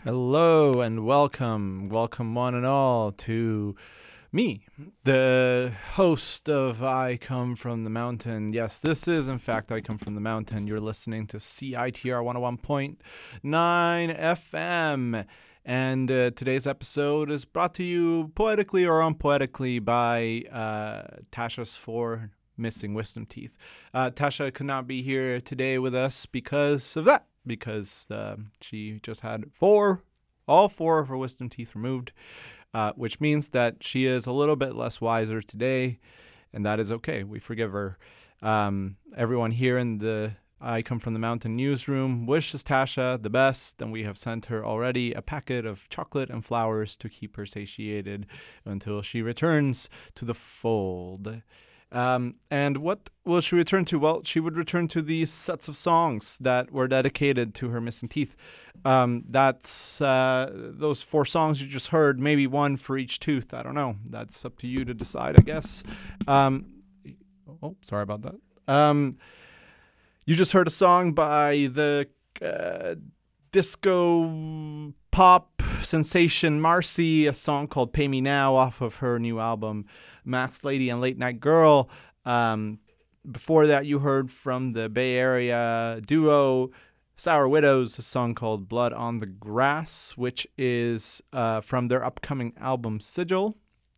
Hello and welcome, one and all, to me, the host of I Come From the Mountain. Yes, this is, in fact, I Come From the Mountain. You're listening to CITR 101.9 FM. And today's episode is brought to you poetically or unpoetically by Tasha's four missing wisdom teeth. Tasha could not be here today with us because of that. Because she just had all four of her wisdom teeth removed, which means that she is a little bit less wiser today, and that is okay. We forgive her. Everyone here in the I Come From the Mountain newsroom wishes Tasha the best, and we have sent her already a packet of chocolate and flowers to keep her satiated until she returns to the fold. And what will she return to? Well, she would return to these sets of songs that were dedicated to her missing teeth. That's those four songs you just heard, maybe one for each tooth. I don't know. That's up to you to decide, I guess. Sorry about that. You just heard a song by the disco pop sensation Marcy, a song called Pay Me Now off of her new album Max Lady and Late Night Girl. Before that, you heard from the Bay Area duo Sour Widows, a song called Blood on the Grass, which is from their upcoming album Sigil.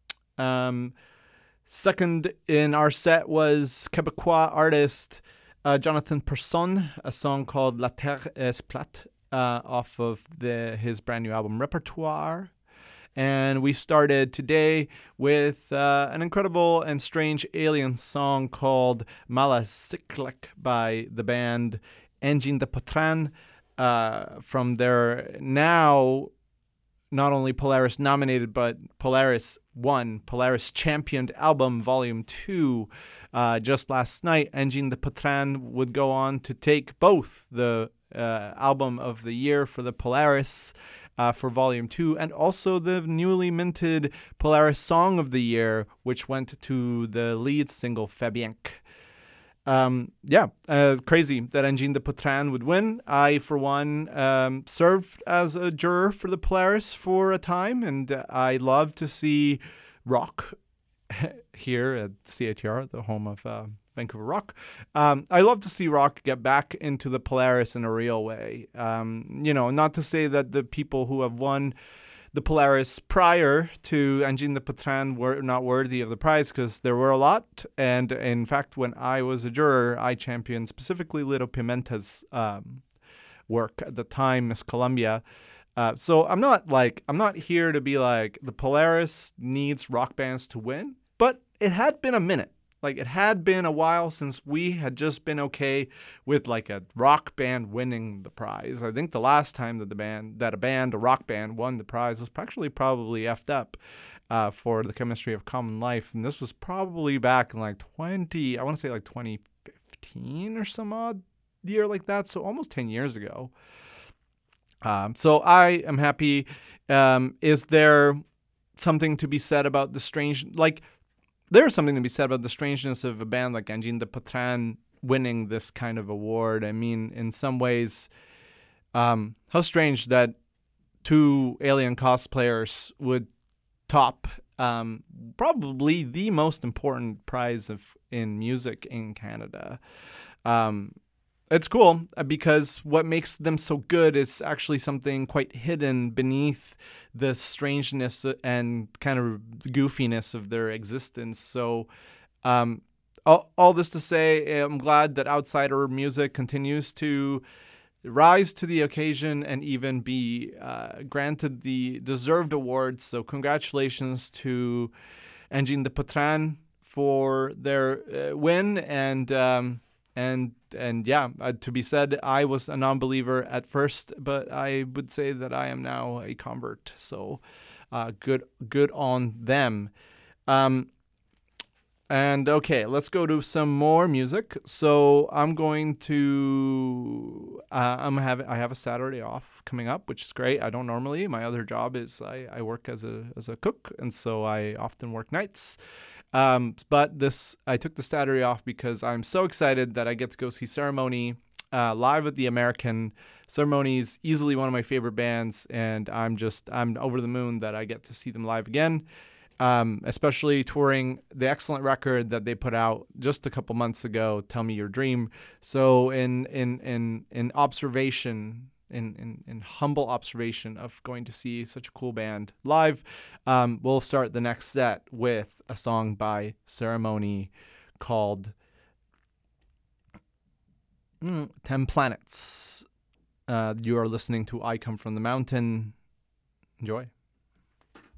Second in our set was Quebecois artist Jonathan Persson, a song called La Terre est plate, off of his brand new album Repertoire. And we started today with an incredible and strange alien song called Malacyclic by the band Engine de Potran, from their now not only Polaris nominated but Polaris won, Polaris championed album Volume 2. Just last night, Engine de Potran would go on to take both the album of the year for the Polaris for Volume 2, and also the newly minted Polaris Song of the Year, which went to the lead single Fabienque. Crazy that Engine de Potran would win. I, for one, served as a juror for the Polaris for a time, and I love to see rock here at CITR, the home of Vancouver Rock. I love to see rock get back into the Polaris in a real way. Not to say that the people who have won the Polaris prior to Engine de Potran were not worthy of the prize, because there were a lot. And in fact, when I was a juror, I championed specifically Little Pimenta's work at the time, Miss Columbia. So I'm not here to be like the Polaris needs rock bands to win, but it had been a minute. It had been a while since we had just been okay with a rock band winning the prize. I think the last time that a rock band won the prize was actually probably effed up for The Chemistry of Common Life. And this was probably back in 2015 or some odd year like that. So almost 10 years ago. So I am happy. Is there something to be said about the strange, there's something to be said about the strangeness of a band like Engine de Potran winning this kind of award. I mean, in some ways, how strange that two alien cosplayers would top probably the most important prize in music in Canada. It's cool because what makes them so good is actually something quite hidden beneath the strangeness and kind of goofiness of their existence. So all this to say, I'm glad that outsider music continues to rise to the occasion and even be granted the deserved awards. So congratulations to Engine de Potran for their win. And to be said, I was a non-believer at first, but I would say that I am now a convert. So, good on them. And okay, let's go to some more music. So I'm going to I have a Saturday off coming up, which is great. I don't normally. My other job is I work as a cook, and so I often work nights. But I took the Saturday off because I'm so excited that I get to go see Ceremony live at the American. Ceremony's easily one of my favorite bands, and I'm over the moon that I get to see them live again. Especially touring the excellent record that they put out just a couple months ago, "Tell Me Your Dream." So in observation, in humble observation of going to see such a cool band live, we'll start the next set with a song by Ceremony called 10 Planets. You are listening to I Come From the Mountain. Enjoy.